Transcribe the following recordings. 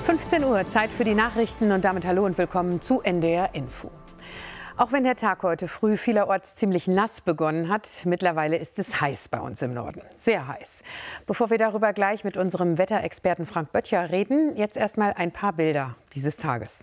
15 Uhr, Zeit für die Nachrichten und damit hallo und willkommen zu NDR Info. Auch wenn der Tag heute früh vielerorts ziemlich nass begonnen hat, mittlerweile ist es heiß bei uns im Norden. Sehr heiß. Bevor wir darüber gleich mit unserem Wetterexperten Frank Böttcher reden, jetzt erstmal ein paar Bilder dieses Tages.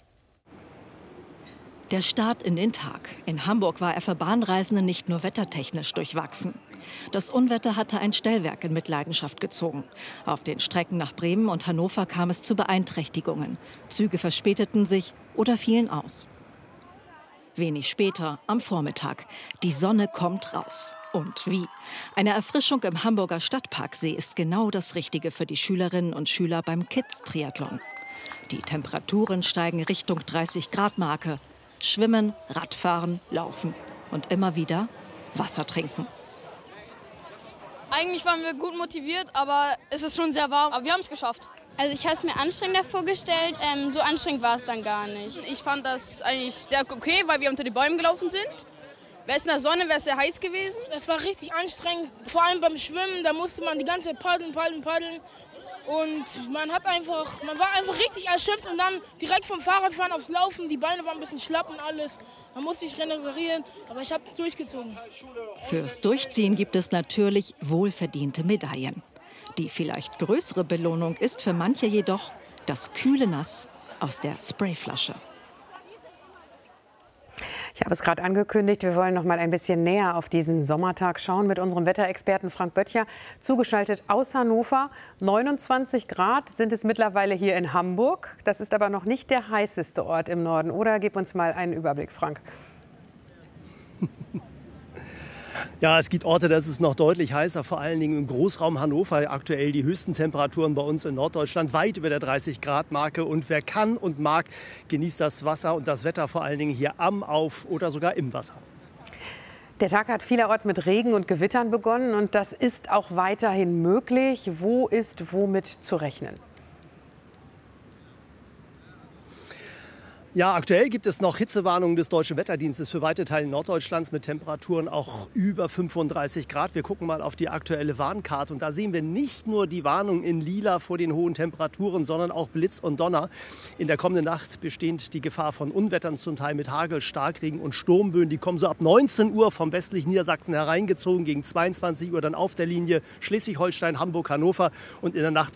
Der Start in den Tag. In Hamburg war er für Bahnreisende nicht nur wettertechnisch durchwachsen. Das Unwetter hatte ein Stellwerk in Mitleidenschaft gezogen. Auf den Strecken nach Bremen und Hannover kam es zu Beeinträchtigungen. Züge verspäteten sich oder fielen aus. Wenig später, am Vormittag. Die Sonne kommt raus. Und wie? Eine Erfrischung im Hamburger Stadtparksee ist genau das Richtige für die Schülerinnen und Schüler beim Kids-Triathlon. Die Temperaturen steigen Richtung 30-Grad-Marke. Schwimmen, Radfahren, Laufen und immer wieder Wasser trinken. Eigentlich waren wir gut motiviert, aber es ist schon sehr warm. Aber wir haben es geschafft. Also ich habe es mir anstrengender vorgestellt, so anstrengend war es dann gar nicht. Ich fand das eigentlich sehr okay, weil wir unter die Bäume gelaufen sind. Wäre es in der Sonne, wäre es sehr heiß gewesen. Es war richtig anstrengend, vor allem beim Schwimmen, da musste man die ganze Zeit paddeln. Und man war einfach richtig erschöpft und dann direkt vom Fahrradfahren aufs Laufen. Die Beine waren ein bisschen schlapp und alles. Man musste sich regenerieren, aber ich habe durchgezogen. Fürs Durchziehen gibt es natürlich wohlverdiente Medaillen. Die vielleicht größere Belohnung ist für manche jedoch das kühle Nass aus der Sprayflasche. Ich habe es gerade angekündigt, wir wollen noch mal ein bisschen näher auf diesen Sommertag schauen mit unserem Wetterexperten Frank Böttcher. Zugeschaltet aus Hannover. 29 Grad sind es mittlerweile hier in Hamburg. Das ist aber noch nicht der heißeste Ort im Norden. Oder gib uns mal einen Überblick, Frank. Ja, es gibt Orte, da ist es noch deutlich heißer, vor allen Dingen im Großraum Hannover. Aktuell die höchsten Temperaturen bei uns in Norddeutschland, weit über der 30-Grad-Marke. Und wer kann und mag, genießt das Wasser und das Wetter vor allen Dingen hier am, auf oder sogar im Wasser. Der Tag hat vielerorts mit Regen und Gewittern begonnen und das ist auch weiterhin möglich. Wo ist womit zu rechnen? Ja, aktuell gibt es noch Hitzewarnungen des Deutschen Wetterdienstes für weite Teile Norddeutschlands mit Temperaturen auch über 35 Grad. Wir gucken mal auf die aktuelle Warnkarte und da sehen wir nicht nur die Warnung in Lila vor den hohen Temperaturen, sondern auch Blitz und Donner. In der kommenden Nacht besteht die Gefahr von Unwettern, zum Teil mit Hagel, Starkregen und Sturmböen. Die kommen so ab 19 Uhr vom westlichen Niedersachsen hereingezogen, gegen 22 Uhr dann auf der Linie Schleswig-Holstein, Hamburg, Hannover und in der Nacht